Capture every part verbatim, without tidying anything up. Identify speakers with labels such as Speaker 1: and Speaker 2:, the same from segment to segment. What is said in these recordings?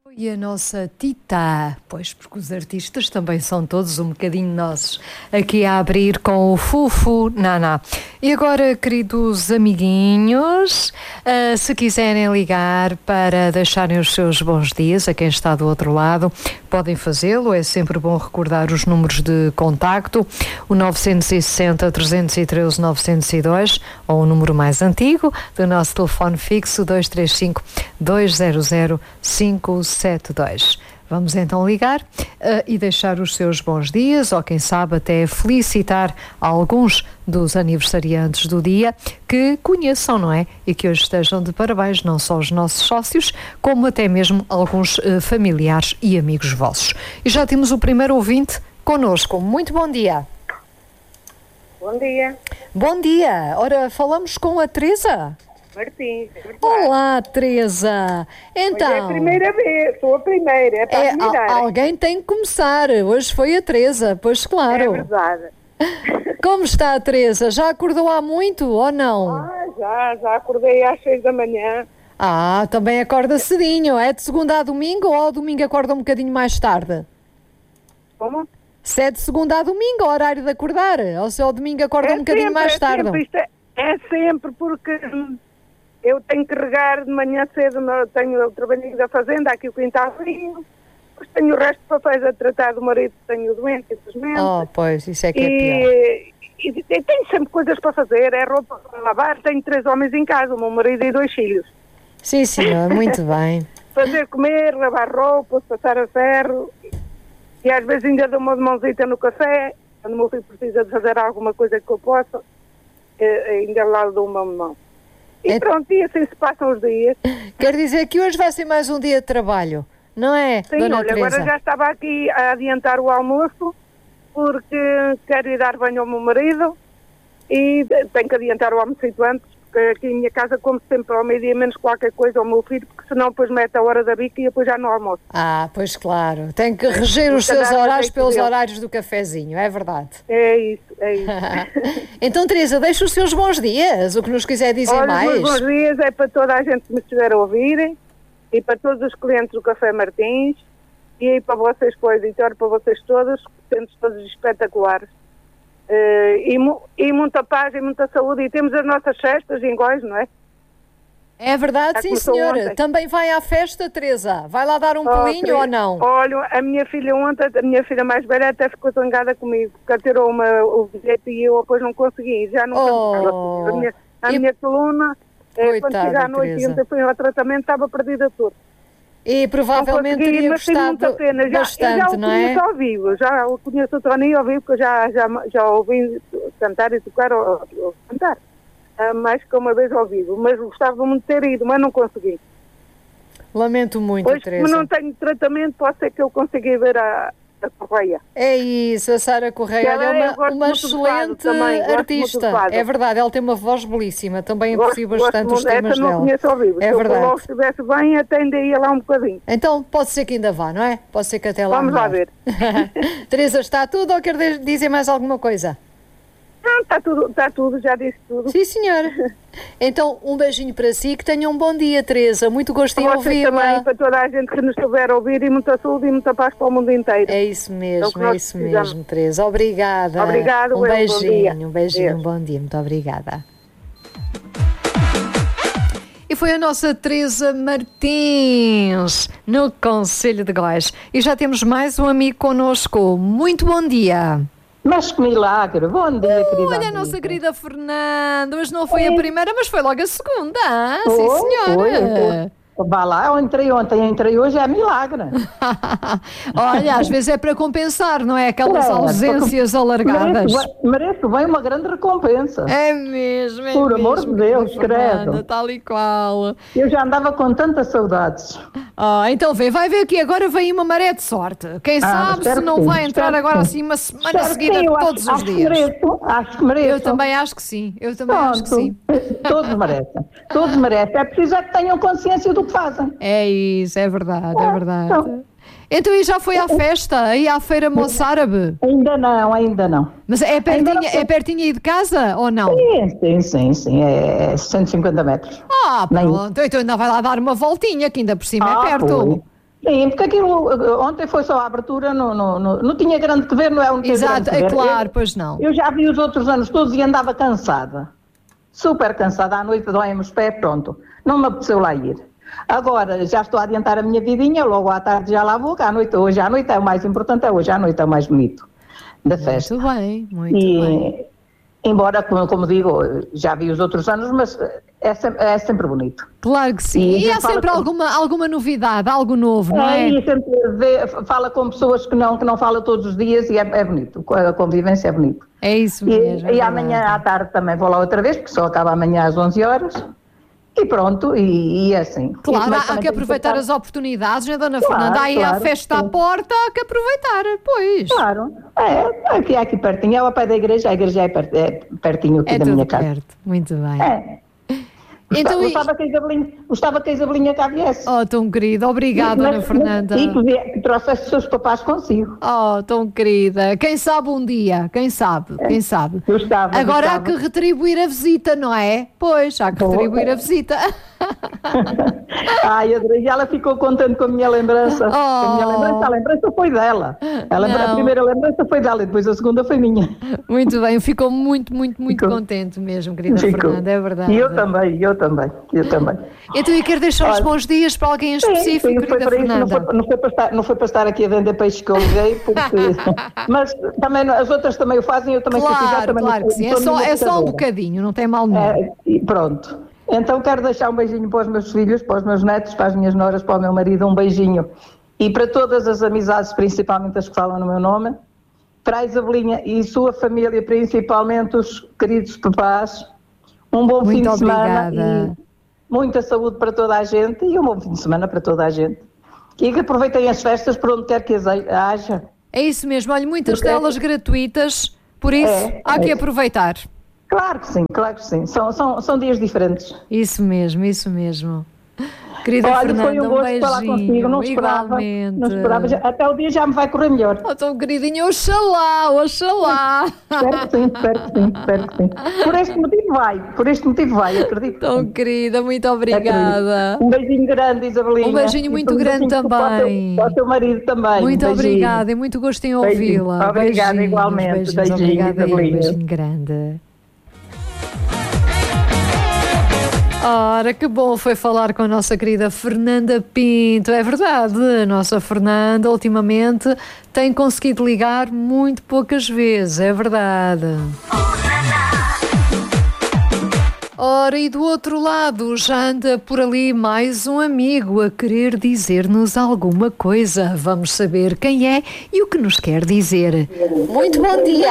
Speaker 1: E a nossa Tita, pois porque os artistas também são todos um bocadinho nossos, aqui a abrir com o Fufu Naná. E agora, queridos amiguinhos, uh, se quiserem ligar para deixarem os seus bons dias a quem está do outro lado, podem fazê-lo, é sempre bom recordar os números de contacto, o nove seis zero, três um três, nove zero dois, ou o número mais antigo do nosso telefone fixo, dois três cinco, dois zero zero, cinco sete dois. Vamos então ligar uh, e deixar os seus bons dias, ou quem sabe até felicitar alguns dos aniversariantes do dia que conheçam, não é? E que hoje estejam de parabéns, não só os nossos sócios, como até mesmo alguns uh, familiares e amigos vossos. E já temos o primeiro ouvinte connosco. Muito bom dia.
Speaker 2: Bom dia.
Speaker 1: Bom dia. Ora, falamos com a Teresa?
Speaker 2: Martins.
Speaker 1: Olá, Teresa. Então,
Speaker 2: hoje é a primeira vez, sou a primeira, é para
Speaker 1: é,
Speaker 2: admirar.
Speaker 1: al- alguém tem que começar. Hoje foi a Teresa, pois claro.
Speaker 2: É verdade.
Speaker 1: Como está a Teresa? Já acordou há muito ou não?
Speaker 2: Ah, já, já acordei às seis da manhã.
Speaker 1: Ah, também acorda cedinho. É de segunda a domingo ou ao domingo acorda um bocadinho mais tarde?
Speaker 2: Como?
Speaker 1: Se é de segunda a domingo, o horário de acordar, ou se é ao domingo acorda um bocadinho
Speaker 2: sempre,
Speaker 1: mais
Speaker 2: é
Speaker 1: tarde?
Speaker 2: Sempre, isto é, é sempre porque hum, eu tenho que regar de manhã cedo, no- tenho o trabalhinho da fazenda, aqui o quintalzinho, depois tenho o resto de papéis a tratar do marido que tenho doente, infelizmente.
Speaker 1: Oh, pois, isso é que é pior.
Speaker 2: E, e, e tenho sempre coisas para fazer, é roupa para lavar, tenho três homens em casa, o meu marido e dois filhos.
Speaker 1: Sim, senhor, muito bem.
Speaker 2: Fazer comer, lavar roupas, passar a ferro, e às vezes ainda dou uma mãozita no café, quando o meu filho precisa de fazer alguma coisa que eu possa, eh, ainda lá dou uma mão. E
Speaker 1: É-
Speaker 2: pronto, e assim se passam os dias.
Speaker 1: Quer dizer que hoje vai ser mais um dia de trabalho, não é,
Speaker 2: Sim,
Speaker 1: Dona
Speaker 2: olha,
Speaker 1: Teresa?
Speaker 2: agora já estava aqui a adiantar o almoço, porque quero ir dar banho ao meu marido, e tenho que adiantar o almoço antes, porque aqui em minha casa como sempre ao meio-dia menos qualquer coisa ao meu filho, porque senão depois mete a hora da bica e depois já não almoço.
Speaker 1: Ah, pois claro. Tem que reger os
Speaker 2: Cada
Speaker 1: seus
Speaker 2: um
Speaker 1: horários
Speaker 2: jeito
Speaker 1: pelos
Speaker 2: dele.
Speaker 1: horários do cafezinho, é verdade.
Speaker 2: É isso, é isso.
Speaker 1: Então, Teresa, deixa os seus bons dias, o que nos quiser dizer
Speaker 2: Olha,
Speaker 1: mais.
Speaker 2: os meus bons dias é para toda a gente que me estiver a ouvir e para todos os clientes do Café Martins e para vocês, para o editor, para vocês todos, sendo todos espetaculares. Eh, e, mu- e muita paz e muita saúde. E temos as nossas festas em Góis, não é?
Speaker 1: É verdade,
Speaker 2: Já
Speaker 1: sim,
Speaker 2: começou
Speaker 1: senhora.
Speaker 2: ontem.
Speaker 1: Também vai à festa, Teresa? Vai lá dar um
Speaker 2: Oh,
Speaker 1: pulinho
Speaker 2: Tri-
Speaker 1: ou não?
Speaker 2: Olha, a minha filha ontem, a minha filha mais velha até ficou zangada comigo, porque tirou uma, o bilhete e eu depois não consegui. Já não
Speaker 1: Oh.
Speaker 2: consegui. A minha, a
Speaker 1: E-
Speaker 2: minha coluna, eh, quando
Speaker 1: Coitada,
Speaker 2: chegar à noite e
Speaker 1: Teresa.
Speaker 2: ontem fui ao tratamento, estava perdida tudo.
Speaker 1: E provavelmente
Speaker 2: Não consegui,
Speaker 1: teria
Speaker 2: mas tenho muita
Speaker 1: gostado
Speaker 2: pena. Já,
Speaker 1: bastante,
Speaker 2: eu já o
Speaker 1: não é?
Speaker 2: conheço ao vivo, já o conheço o Toninho ao vivo, porque eu já, já, já ouvi cantar e tocar, ou, ou cantar, ah, mais que uma vez ao vivo, mas gostava muito de ter ido, mas não consegui.
Speaker 1: Lamento muito,
Speaker 2: Hoje,
Speaker 1: Teresa.
Speaker 2: como não tenho tratamento, pode ser que eu consiga ver a, a Correia.
Speaker 1: É isso, a Sara Correia
Speaker 2: Ela,
Speaker 1: olha,
Speaker 2: eu
Speaker 1: é uma,
Speaker 2: gosto
Speaker 1: uma
Speaker 2: muito de fado
Speaker 1: excelente
Speaker 2: também, gosto muito
Speaker 1: artista.
Speaker 2: de fado.
Speaker 1: É verdade, ela tem uma voz belíssima. Também aprecio
Speaker 2: Gosto-
Speaker 1: bastante
Speaker 2: gosto
Speaker 1: os
Speaker 2: muito.
Speaker 1: temas
Speaker 2: Essa não
Speaker 1: dela.
Speaker 2: conheço ao vivo.
Speaker 1: É
Speaker 2: Se eu
Speaker 1: verdade.
Speaker 2: logo estivesse bem, até ainda ia lá um bocadinho.
Speaker 1: Então pode ser que ainda vá, não é? Pode ser que até lá
Speaker 2: Vamos lá
Speaker 1: melhore.
Speaker 2: ver.
Speaker 1: Teresa, está tudo ou quer de- dizer mais alguma coisa?
Speaker 2: Não, está tudo, está tudo, já disse tudo.
Speaker 1: Sim, senhora. Então, um beijinho para si, que tenha um bom dia, Teresa. Muito gosto em
Speaker 2: Para vocês também,
Speaker 1: ouvi-la.
Speaker 2: para toda a gente que nos estiver a ouvir, e muita saúde e muita paz para o mundo inteiro.
Speaker 1: É isso
Speaker 2: É o
Speaker 1: mesmo,
Speaker 2: que
Speaker 1: é
Speaker 2: nós
Speaker 1: isso
Speaker 2: precisamos.
Speaker 1: mesmo, Teresa. Obrigada.
Speaker 2: Obrigado,
Speaker 1: Um
Speaker 2: bom
Speaker 1: beijinho,
Speaker 2: dia.
Speaker 1: um beijinho,
Speaker 2: Deus.
Speaker 1: um bom dia. Muito obrigada. E foi a nossa Teresa Martins, no Conselho de Góis. E já temos mais um amigo connosco. Muito bom dia.
Speaker 3: Mas que milagre! Bom dia, querida.
Speaker 1: Olha a
Speaker 3: amiga.
Speaker 1: nossa querida Fernanda. Hoje não foi a primeira, mas foi logo a segunda. Ah, sim,
Speaker 3: Foi,
Speaker 1: senhora.
Speaker 3: foi, foi. Vá lá, eu entrei ontem, entrei hoje, é milagre.
Speaker 1: Olha, às vezes é para compensar, não é? Aquelas
Speaker 3: É,
Speaker 1: ausências
Speaker 3: porque
Speaker 1: alargadas.
Speaker 3: Mereço, bem- mereço bem uma grande recompensa.
Speaker 1: É mesmo, é
Speaker 3: Por
Speaker 1: mesmo,
Speaker 3: amor de
Speaker 1: querida
Speaker 3: Deus,
Speaker 1: Fernanda,
Speaker 3: credo.
Speaker 1: tal e qual.
Speaker 3: Eu já andava com tantas saudades.
Speaker 1: Ah, então vê, vai ver que agora vem uma maré de sorte. Quem sabe
Speaker 3: espero
Speaker 1: se
Speaker 3: que
Speaker 1: não
Speaker 3: sim,
Speaker 1: vai entrar
Speaker 3: espero que
Speaker 1: agora
Speaker 3: sim.
Speaker 1: assim uma semana
Speaker 3: Espero que
Speaker 1: seguida
Speaker 3: sim, eu
Speaker 1: todos
Speaker 3: acho,
Speaker 1: os
Speaker 3: acho que
Speaker 1: dias.
Speaker 3: mereço, acho que mereço.
Speaker 1: Eu também acho que sim, eu também acho que sim.
Speaker 3: Todos merecem, todos merecem. É preciso é que tenham consciência do que fazem.
Speaker 1: É isso, é verdade, é verdade.
Speaker 3: Então.
Speaker 1: Então e já foi à festa, aí à feira moçárabe?
Speaker 3: Ainda não, ainda não.
Speaker 1: Mas é
Speaker 3: Ainda
Speaker 1: pertinho,
Speaker 3: não foi.
Speaker 1: é pertinho aí de casa ou não?
Speaker 3: Sim, sim, sim, sim, é cento e cinquenta metros.
Speaker 1: Ah,
Speaker 3: Nem-
Speaker 1: pronto, então ainda vai lá dar uma voltinha, que ainda por cima
Speaker 3: Ah,
Speaker 1: é perto.
Speaker 3: foi. Sim, porque aquilo ontem foi só a abertura, não, não, não, não tinha grande que ver, não é um
Speaker 1: Exato, é claro, pois não.
Speaker 3: Eu já vi os outros anos todos e andava cansada, super cansada, à noite dói-me os pés, pronto, não me apeteceu lá ir. Agora já estou a adiantar a minha vidinha, logo à tarde já lá vou, que à noite, hoje à noite é o mais importante, é hoje à noite é o mais bonito da festa.
Speaker 1: Muito bem, muito
Speaker 3: e,
Speaker 1: bem.
Speaker 3: Embora, como, como digo, já vi os outros anos, mas é sempre, é sempre bonito.
Speaker 1: Claro que sim. E, e há sempre com... alguma, alguma novidade, algo novo, não é?
Speaker 3: É, e sempre vê, fala com pessoas que não, que não fala todos os dias e é, é bonito. A convivência é bonito.
Speaker 1: É isso mesmo.
Speaker 3: E, é e amanhã à tarde também vou lá outra vez, porque só acaba amanhã às onze horas. E pronto, e, e é assim.
Speaker 1: Claro, há, há que aproveitar que as oportunidades, né, Dona claro, Fernanda? Aí
Speaker 3: claro,
Speaker 1: a festa
Speaker 3: sim.
Speaker 1: à porta, há que aproveitar, pois.
Speaker 3: Claro, é, aqui, aqui pertinho, é ao pé da igreja, a igreja é, per, é pertinho aqui
Speaker 1: é
Speaker 3: da minha casa.
Speaker 1: Perto. Muito bem.
Speaker 3: É.
Speaker 1: Então,
Speaker 3: gostava, e... que a Isabelinha, gostava que a Isabelinha cá viesse.
Speaker 1: Oh, tão querida, obrigada, Dona Fernanda.
Speaker 3: E que, que trouxesse os seus papás consigo.
Speaker 1: Oh, tão querida. Quem sabe um dia, quem sabe,
Speaker 3: é.
Speaker 1: quem sabe.
Speaker 3: Gostava,
Speaker 1: Agora
Speaker 3: gostava.
Speaker 1: há que retribuir a visita, não é? Pois, há que retribuir a visita.
Speaker 3: Ai, adorei. Ela ficou contente com a minha lembrança.
Speaker 1: Oh.
Speaker 3: A minha lembrança, a lembrança foi dela. A, lembra, a primeira lembrança foi dela e depois a segunda foi minha.
Speaker 1: Muito bem, ficou muito, muito, muito
Speaker 3: ficou.
Speaker 1: contente mesmo, querida
Speaker 3: ficou.
Speaker 1: Fernanda, é verdade.
Speaker 3: E eu também, eu também, eu também.
Speaker 1: Então eu quero deixar os bons dias para alguém em específico,
Speaker 3: sim, sim,
Speaker 1: querida Fernanda.
Speaker 3: Isso, não, foi, não, foi para estar, não foi para estar aqui a vender peixe que eu liguei, porque... mas também, as outras também o fazem, eu também
Speaker 1: claro,
Speaker 3: se fizer, também
Speaker 1: claro que sim, é só, é só um bocadinho, não tem mal nenhum.
Speaker 3: É, pronto. Então quero deixar um beijinho para os meus filhos, para os meus netos, para as minhas noras, para o meu marido, um beijinho. E para todas as amizades, principalmente as que falam no meu nome, para a Isabelinha e sua família, principalmente os queridos papás, um bom
Speaker 1: Muito
Speaker 3: fim de
Speaker 1: obrigada.
Speaker 3: semana e muita saúde para toda a gente e um bom fim de semana para toda a gente. E que aproveitem as festas por onde quer que as haja.
Speaker 1: É isso mesmo, olha, muitas
Speaker 3: Porque...
Speaker 1: telas gratuitas, por isso
Speaker 3: é,
Speaker 1: há
Speaker 3: é
Speaker 1: que
Speaker 3: isso.
Speaker 1: aproveitar.
Speaker 3: Claro que sim, claro que sim. São, são, são dias diferentes.
Speaker 1: Isso mesmo, isso mesmo. Querida
Speaker 3: Olha,
Speaker 1: Fernanda,
Speaker 3: foi um gosto
Speaker 1: um beijinho,
Speaker 3: falar contigo, não esperava,
Speaker 1: igualmente.
Speaker 3: não esperava, já, até o dia já me vai correr melhor.
Speaker 1: Oh, tão queridinha, oxalá, oxalá.
Speaker 3: Espero que sim, espero que sim, espero que sim. Por este motivo vai, por este motivo vai, acredito.
Speaker 1: Tão querida, muito obrigada.
Speaker 3: Acredito. Um beijinho grande, Isabelinha.
Speaker 1: Um beijinho muito
Speaker 3: um
Speaker 1: grande
Speaker 3: beijinho
Speaker 1: também.
Speaker 3: Para o teu marido também.
Speaker 1: Muito
Speaker 3: um
Speaker 1: obrigada e muito gosto em ouvi-la.
Speaker 3: Obrigada,
Speaker 1: beijinhos,
Speaker 3: igualmente.
Speaker 1: Beijinhos,
Speaker 3: Beijinho,
Speaker 1: obrigada aí, um
Speaker 3: Isabelinha.
Speaker 1: beijinho grande. Ora, que bom foi falar com a nossa querida Fernanda Pinto. É verdade, a nossa Fernanda ultimamente tem conseguido ligar muito poucas vezes, é verdade. Ora, e do outro lado já anda por ali mais um amigo a querer dizer-nos alguma coisa. Vamos saber quem é e o que nos quer dizer. Muito bom dia!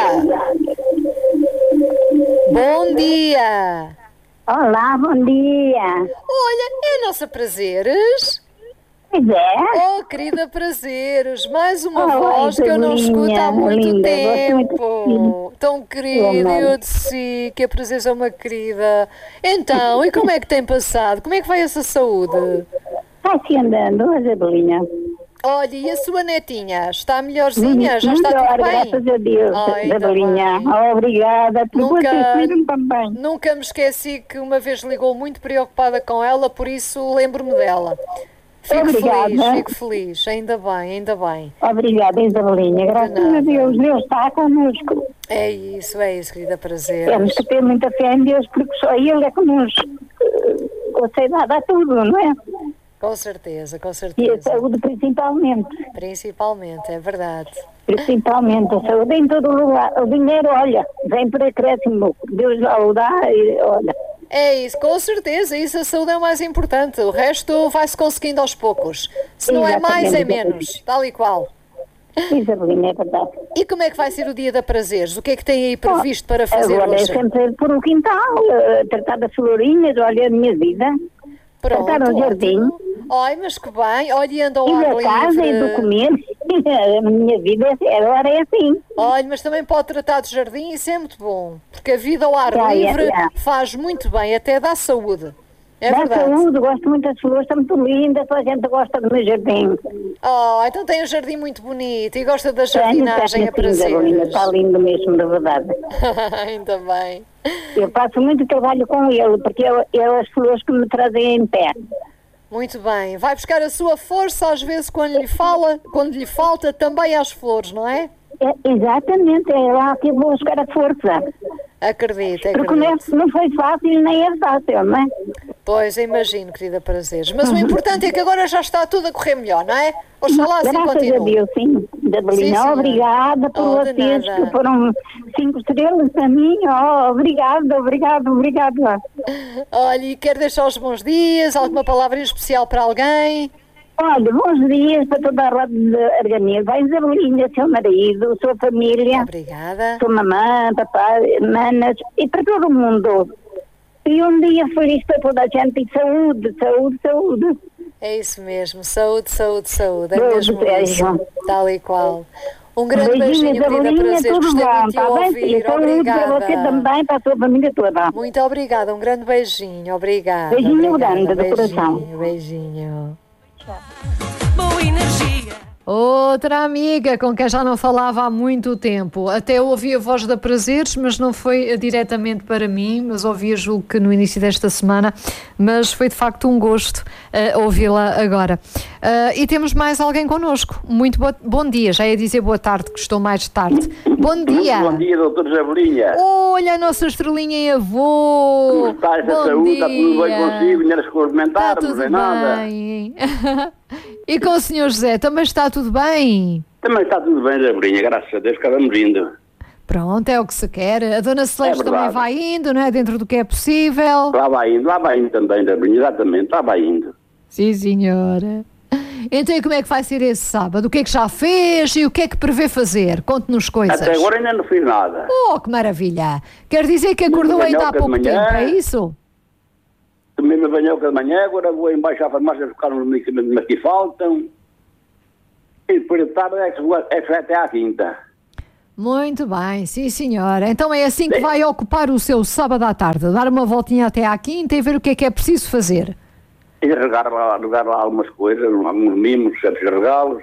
Speaker 1: Bom dia!
Speaker 4: Olá, bom dia.
Speaker 1: Olha, é a nossa Prazeres.
Speaker 4: Pois é.
Speaker 1: Oh, querida Prazeres, mais uma
Speaker 4: Oh,
Speaker 1: voz que eu não escuto há muito
Speaker 4: linda,
Speaker 1: tempo. Tão querida, eu disse que a Prazeres é uma querida. Então, e como é que tem passado? Como é que vai essa saúde?
Speaker 4: Está-se andando, a Isabelinha.
Speaker 1: Olha, e a sua netinha? Está melhorzinha? Já está
Speaker 4: melhor,
Speaker 1: tudo bem?
Speaker 4: graças a Deus,
Speaker 1: Ai,
Speaker 4: Isabelinha.
Speaker 1: ainda bem.
Speaker 4: Obrigada por
Speaker 1: Nunca-
Speaker 4: vocês também.
Speaker 1: Nunca me esqueci que uma vez ligou muito preocupada com ela, por isso lembro-me dela. Fico
Speaker 4: Obrigada.
Speaker 1: feliz, fico feliz. Ainda bem, ainda bem.
Speaker 4: Obrigada, Isabelinha. Graças
Speaker 1: nada.
Speaker 4: a Deus, Deus está connosco.
Speaker 1: É isso, é isso, querida Prazer.
Speaker 4: Temos que ter muita fé em Deus, porque só Ele é que nos concede dá tudo, não é?
Speaker 1: Com certeza, com
Speaker 4: E a
Speaker 1: certeza.
Speaker 4: saúde principalmente.
Speaker 1: Principalmente, é verdade.
Speaker 4: Principalmente a saúde em todo lugar. O dinheiro, olha, vem por acréscimo. Deus lá o dá e olha.
Speaker 1: É isso, com certeza. Isso, a saúde é o mais importante. O resto vai-se conseguindo aos poucos. Se não é mais, é
Speaker 4: Exatamente.
Speaker 1: menos. Tal e qual.
Speaker 4: Isabelinha, é verdade.
Speaker 1: E como é que vai ser o dia da Prazeres? O que é que tem aí previsto para fazer
Speaker 4: Agora
Speaker 1: hoje?
Speaker 4: é sempre por o quintal, eh, tratar das florinhas, olha a minha vida.
Speaker 1: Pronto,
Speaker 4: tratar o jardim.
Speaker 1: ótimo. Ai, mas que bem. Olha, e anda ao
Speaker 4: E
Speaker 1: ar
Speaker 4: da casa
Speaker 1: livre.
Speaker 4: e do comer. A minha vida é- agora é assim.
Speaker 1: Olha, mas também pode tratar do jardim, isso é muito bom. Porque a vida ao ar
Speaker 4: Já, é,
Speaker 1: livre
Speaker 4: já.
Speaker 1: faz muito bem, até dá saúde. É
Speaker 4: Dá
Speaker 1: verdade.
Speaker 4: saúde, gosto muito das flores, estão muito lindas, toda a gente gosta do meu jardim.
Speaker 1: Oh, então tem um jardim muito bonito e gosta da
Speaker 4: Tenho,
Speaker 1: jardinagem a
Speaker 4: tenho, sim, Isabelinha,
Speaker 1: prazeres.
Speaker 4: está lindo mesmo, na verdade.
Speaker 1: Ainda bem.
Speaker 4: Eu faço muito trabalho com ele, porque ele, ele é as flores que me trazem em pé.
Speaker 1: Muito bem. Vai buscar a sua força, às vezes, quando lhe, fala, quando lhe falta, também às flores, não é?
Speaker 4: É, exatamente, é lá que eu vou buscar a força.
Speaker 1: Acredito,
Speaker 4: Porque
Speaker 1: acredito.
Speaker 4: não, não foi fácil, nem é fácil, não é?
Speaker 1: Pois, imagino, querida Prazeres. Mas o importante é que agora já está tudo a correr melhor, não é? Oxalá assim
Speaker 4: Graças
Speaker 1: continue.
Speaker 4: a Deus, sim. Da
Speaker 1: Sim,
Speaker 4: Belinha,
Speaker 1: senhora.
Speaker 4: obrigada por
Speaker 1: Oh, de
Speaker 4: vocês
Speaker 1: nada.
Speaker 4: que foram cinco estrelas para mim. Oh, obrigada, obrigada, obrigada.
Speaker 1: Olha, e quer deixar os bons dias? Alguma palavra em especial para alguém?
Speaker 4: Olha, bons dias para toda a roda de organismo. Vais a Belinha, seu marido, sua família,
Speaker 1: Obrigada.
Speaker 4: sua mamãe, papai, manas e para todo o mundo. E um dia feliz para toda a gente e saúde, saúde, saúde.
Speaker 1: É isso mesmo. Saúde, saúde, saúde. É
Speaker 4: Bom,
Speaker 1: mesmo
Speaker 4: desejo.
Speaker 1: isso. Tal e qual. Um grande
Speaker 4: Beijinhos
Speaker 1: beijinho,
Speaker 4: da
Speaker 1: querida
Speaker 4: Belinha,
Speaker 1: Prazeres.
Speaker 4: tudo
Speaker 1: Gostei
Speaker 4: bom,
Speaker 1: muito de
Speaker 4: está bem?
Speaker 1: ouvir.
Speaker 4: E saúde para você
Speaker 1: Obrigada.
Speaker 4: também, para a sua família toda.
Speaker 1: Muito obrigada. Um grande beijinho. Obrigada.
Speaker 4: Beijinho
Speaker 1: Obrigada.
Speaker 4: grande do
Speaker 1: Beijinho,
Speaker 4: coração.
Speaker 1: Beijinho.
Speaker 5: Boa energia.
Speaker 1: Outra amiga com quem já não falava há muito tempo. Até ouvi a voz da Prazeres, mas não foi diretamente para mim, mas ouvi, julgo que no início desta semana, mas foi de facto um gosto uh, ouvi-la agora. Uh, e temos mais alguém connosco. Muito bo- bom dia, já ia dizer boa tarde, que estou mais tarde. Bom dia!
Speaker 6: Muito bom dia, doutor José Belinha.
Speaker 1: Olha a nossa estrelinha em avô!
Speaker 6: Como está essa
Speaker 1: Bom
Speaker 6: saúde?
Speaker 1: dia.
Speaker 6: Está tudo bem consigo? Ainda nos
Speaker 1: Está
Speaker 6: cumprimentarmos,
Speaker 1: tudo
Speaker 6: nem nada.
Speaker 1: bem. E com o senhor José, também está tudo bem?
Speaker 6: Também está tudo bem, José Belinha, graças a Deus, que vamos indo.
Speaker 1: Pronto, é o que se quer. A dona Celeste
Speaker 6: É
Speaker 1: também
Speaker 6: verdade.
Speaker 1: vai indo, não é? Dentro do que é possível.
Speaker 6: Lá vai indo, lá vai indo também, José Belinha, exatamente, lá vai indo.
Speaker 1: Sim, senhora. Então, e como é que vai ser esse sábado? O que é que já fez e o que é que prevê fazer? Conte-nos coisas.
Speaker 6: Até agora ainda não fiz nada.
Speaker 1: Oh, que maravilha! Quer dizer que acordou
Speaker 6: Manhã,
Speaker 1: ainda há
Speaker 6: de
Speaker 1: pouco
Speaker 6: manhã.
Speaker 1: tempo, é isso?
Speaker 6: Tomei uma banhoca de manhã, agora vou embaixo à farmácia buscar uns medicamentos que aqui faltam. E depois de tarde é que se vai- é que vai até à quinta.
Speaker 1: Muito bem, sim, senhora. Então é assim que
Speaker 6: Sim.
Speaker 1: vai ocupar o seu sábado à tarde, dar uma voltinha até à quinta e ver o que é que é preciso fazer.
Speaker 6: E regar lá, regar lá algumas coisas, alguns mimos, certos regalos.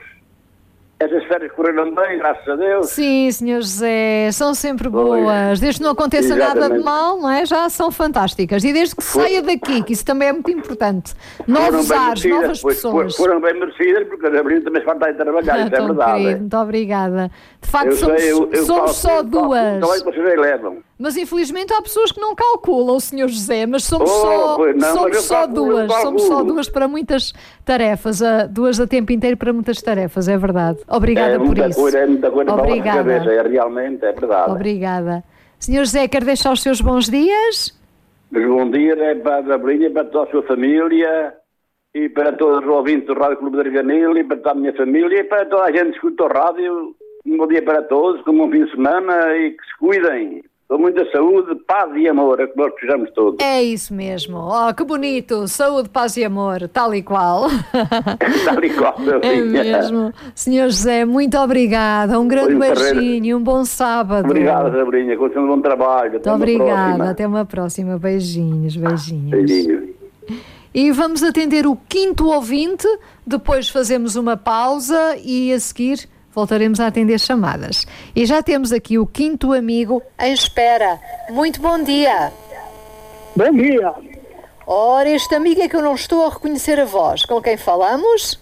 Speaker 6: Essas férias correram bem, graças a Deus.
Speaker 1: Sim, senhor José, são sempre
Speaker 6: Pois.
Speaker 1: boas. Desde que não aconteça nada de
Speaker 6: Exatamente.
Speaker 1: mal, não é? Já são fantásticas. E desde que se
Speaker 6: Foi-
Speaker 1: saia daqui, que isso também é muito importante.
Speaker 6: Foram
Speaker 1: Novos
Speaker 6: bem
Speaker 1: ares,
Speaker 6: merecidas,
Speaker 1: novas
Speaker 6: pois,
Speaker 1: pessoas.
Speaker 6: Foram bem merecidas, porque a Abril também se vai estar a trabalhar, isso é
Speaker 1: Tão
Speaker 6: verdade.
Speaker 1: querido, muito obrigada. De facto,
Speaker 6: Eu
Speaker 1: somos,
Speaker 6: sei, eu, eu
Speaker 1: somos
Speaker 6: falo-
Speaker 1: só
Speaker 6: falo-
Speaker 1: duas.
Speaker 6: Então é que vocês aí levam.
Speaker 1: Mas infelizmente há pessoas que não calculam, senhor José, mas somos
Speaker 6: Oh,
Speaker 1: só,
Speaker 6: pois não,
Speaker 1: somos
Speaker 6: mas eu
Speaker 1: só
Speaker 6: calculo, eu
Speaker 1: duas. Somos só
Speaker 6: calculo.
Speaker 1: duas para muitas tarefas, ah, duas a tempo inteiro para muitas tarefas, é verdade. Obrigada
Speaker 6: é
Speaker 1: por
Speaker 6: muita
Speaker 1: isso.
Speaker 6: coisa, é muita coisa para a vossa
Speaker 1: Obrigada.
Speaker 6: cabeça, é realmente, é verdade.
Speaker 1: Obrigada. senhor José, quer deixar os seus bons dias?
Speaker 6: Mas bom dia é para a Abril, para toda a sua família, e para todos os ouvintes do Rádio Clube de Arganil, e para toda a minha família, e para toda a gente que escuta o rádio. Um bom dia para todos, como um fim de semana, e que se cuidem. Com muita saúde, paz e amor, é que nós precisamos todos.
Speaker 1: É isso mesmo. Oh, que bonito. Saúde, paz e amor, tal e qual.
Speaker 6: Tal e qual, meu
Speaker 1: É
Speaker 6: filho.
Speaker 1: mesmo. senhor José, muito obrigada. Um grande
Speaker 6: Foi um prazer.
Speaker 1: beijinho e um bom sábado.
Speaker 6: Obrigado, Sabrinha. Continua um bom trabalho.
Speaker 1: Muito
Speaker 6: Até uma
Speaker 1: obrigada.
Speaker 6: próxima.
Speaker 1: Até uma próxima. Beijinhos, beijinhos.
Speaker 6: Beijinho.
Speaker 1: E vamos atender o quinto ouvinte, depois fazemos uma pausa e a seguir voltaremos a atender chamadas. E já temos aqui o quinto amigo em espera. Muito bom dia.
Speaker 7: Bom dia.
Speaker 1: Ora, este amigo é que eu não estou a reconhecer a voz. Com quem falamos?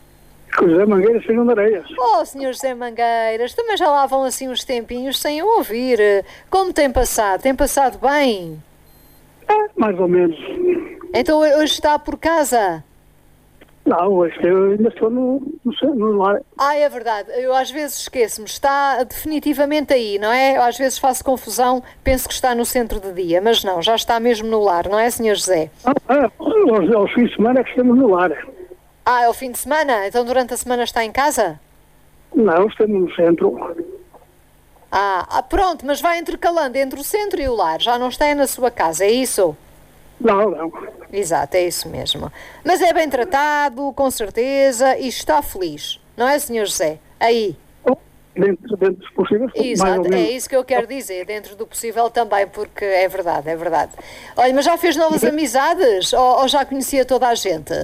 Speaker 7: José Mangueira, Senhor Areias.
Speaker 1: Oh, senhor José Mangueiras, também já lá vão assim uns tempinhos sem eu ouvir. Como tem passado? Tem passado bem?
Speaker 7: É, mais ou menos.
Speaker 1: Então hoje está por casa?
Speaker 7: Não, hoje eu ainda estou no, no, cen- no lar.
Speaker 1: Ah, é verdade. Eu às vezes esqueço-me. Está definitivamente aí, não é? Eu às vezes faço confusão, penso que está no centro de dia, mas não, já está mesmo no lar, não é, senhor José?
Speaker 7: Ah, é, aos, aos fins de semana é que estamos no lar.
Speaker 1: Ah, é o fim de semana? Então durante a semana está em casa?
Speaker 7: Não, estamos no centro.
Speaker 1: Ah, ah, pronto, mas vai intercalando entre o centro e o lar. Já não está na sua casa, é isso?
Speaker 7: Não, não.
Speaker 1: Exato, é isso mesmo. Mas é bem tratado, com certeza, e está feliz. Não é, senhor José? Aí.
Speaker 7: Oh, dentro, dentro dos possíveis, mais ou
Speaker 1: Exato, é
Speaker 7: menos.
Speaker 1: isso que eu quero dizer, dentro do possível também, porque é verdade, é verdade. Olha, mas já fez novas amizades? Ou, ou já conhecia toda a gente?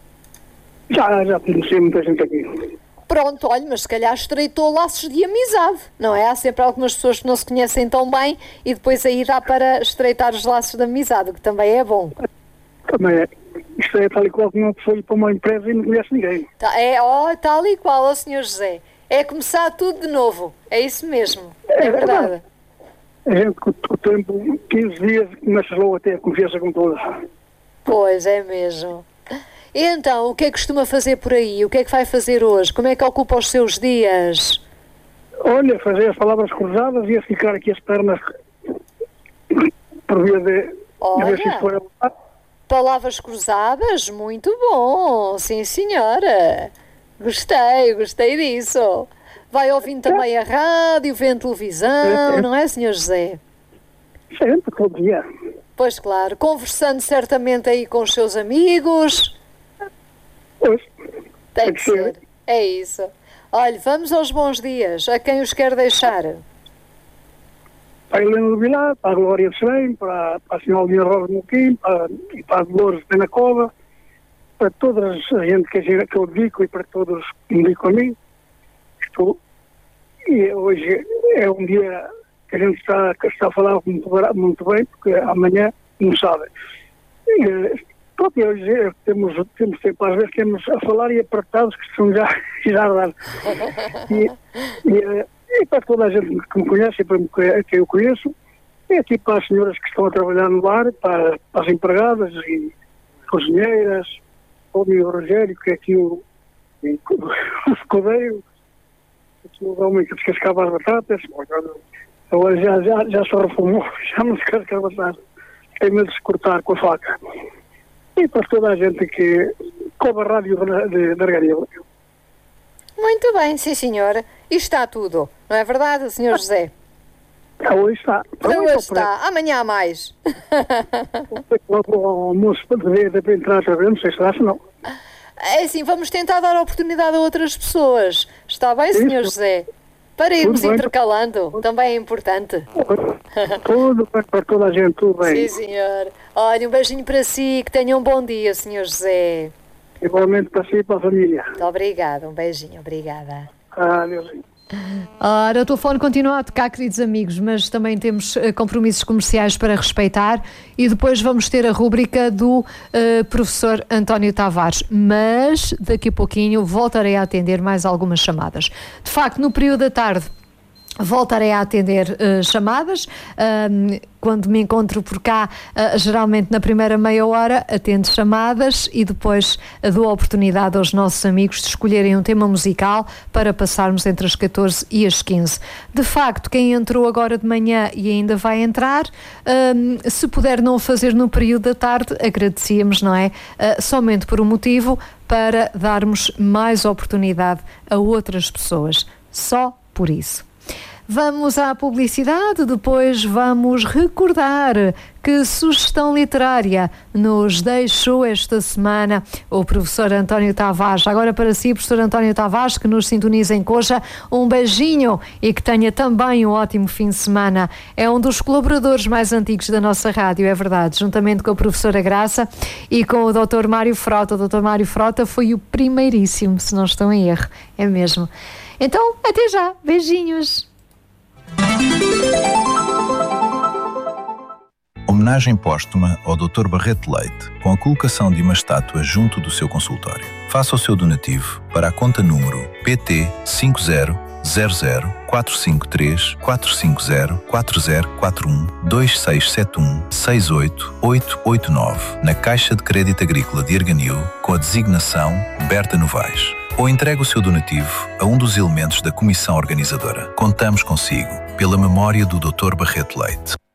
Speaker 7: Já, já conheci muita gente aqui.
Speaker 1: Pronto, olha, mas se calhar estreitou laços de amizade, não é? Há sempre algumas pessoas que não se conhecem tão bem e depois aí dá para estreitar os laços de amizade, o que também é bom.
Speaker 7: Também é. Isto é tal e qual como uma pessoa ir para uma empresa e não conhece ninguém.
Speaker 1: Tá, é ó, tal e qual, ó senhor José. É começar tudo de novo. É isso mesmo. É, é verdade.
Speaker 7: A gente, com o tempo, quinze dias, começa logo a ter a confiança com todas.
Speaker 1: Pois, é mesmo. E então, o que é que costuma fazer por aí? O que é que vai fazer hoje? Como é que ocupa os seus dias?
Speaker 7: Olha, fazer as palavras cruzadas e a ficar aqui as pernas por via de...
Speaker 1: Olha,
Speaker 7: de ver se for a...
Speaker 1: palavras cruzadas, muito bom, sim senhora. Gostei, gostei disso. Vai ouvindo também a rádio, vendo televisão, não é, senhor José?
Speaker 7: Sempre, todo dia.
Speaker 1: Pois claro, conversando certamente aí com os seus amigos.
Speaker 7: Pois.
Speaker 1: Tem que ser, é isso. Olha, vamos aos bons dias. A quem os quer deixar?
Speaker 7: Para a Helena do Vilar, para a Glória de Serém, para, para a Senhora Aldina Rosa Moquim, para, para a Dolores de Penacova, para toda a gente que, que eu dedico e para todos que me dedicam a mim. Estou, e hoje é um dia que a gente está, que está a falar muito, muito bem, porque amanhã não sabe. E, pronto, hoje temos, temos tempo, às vezes temos a falar e apertados que são já, já a dar. E, e, e para toda a gente que me conhece e para que eu conheço, e aqui para as senhoras que estão a trabalhar no bar, para, para as empregadas e cozinheiras, para o meu Rogério, que é aqui o, o escudeiro, aqui o homem que descascava as batatas, agora já, já, já se reformou, já não descasca as batatas, tem medo de se cortar com a faca. E para toda a gente que cobre a rádio de, de Arganil.
Speaker 1: Muito bem, sim senhora. E está tudo, não é verdade, senhor José?
Speaker 7: Ah, hoje está.
Speaker 1: Para hoje está, amanhã há mais.
Speaker 7: O almoço para entrar outra vez, não sei se dá, se não.
Speaker 1: É assim, vamos tentar dar oportunidade a outras pessoas. Está bem, senhor José? Para irmos intercalando, também é importante.
Speaker 7: Tudo bem para toda a gente, tudo bem.
Speaker 1: Sim, senhor. Olha, um beijinho para si, que tenha um bom dia, senhor José.
Speaker 7: Igualmente para si e para a família.
Speaker 1: Muito obrigada, um beijinho, obrigada.
Speaker 7: Ah, Deusinho.
Speaker 1: Ora, o telefone continua a tocar, queridos amigos, mas também temos uh, compromissos comerciais para respeitar e depois vamos ter a rúbrica do uh, professor António Tavares, mas daqui a pouquinho voltarei a atender mais algumas chamadas. De facto, no período da tarde voltarei a atender uh, chamadas, uh, quando me encontro por cá, uh, geralmente na primeira meia hora atendo chamadas e depois uh, dou a oportunidade aos nossos amigos de escolherem um tema musical para passarmos entre as catorze e as quinze. De facto, quem entrou agora de manhã e ainda vai entrar, uh, se puder não fazer no período da tarde, agradecíamos, não é? Uh, somente por um motivo, para darmos mais oportunidade a outras pessoas. Só por isso. Vamos à publicidade, depois vamos recordar que sugestão literária nos deixou esta semana o professor António Tavares. Agora para si, professor António Tavares, que nos sintoniza em Coja, um beijinho e que tenha também um ótimo fim de semana. É um dos colaboradores mais antigos da nossa rádio, é verdade, juntamente com a professora Graça e com o doutor Mário Frota. O doutor Mário Frota foi o primeiríssimo, se não estou em erro, é mesmo. Então, até já, beijinhos.
Speaker 8: Homenagem póstuma ao doutor Barreto Leite, com a colocação de uma estátua junto do seu consultório. Faça o seu donativo para a conta número P T cinco zero zero zero quatro cinco três quatro cinco zero quatro zero quatro um dois seis sete um seis oito oito oito nove na Caixa de Crédito Agrícola de Arganil, com a designação Berta Novaes. Ou entregue o seu donativo a um dos elementos da comissão organizadora. Contamos consigo, pela memória do doutor Barreto Leite.